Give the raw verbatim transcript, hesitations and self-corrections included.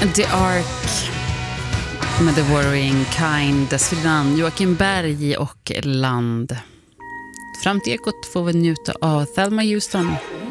The Ark med The Worrying Kind, dessförinnan Joakim Berg och Land. Fram till ekot får vi njuta av Thelma Houston.